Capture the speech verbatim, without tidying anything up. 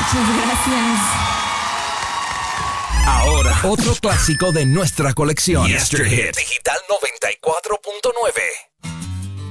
Muchas gracias. Ahora, otro clásico de nuestra colección. Yesterday Hit Digital noventa y cuatro punto nueve.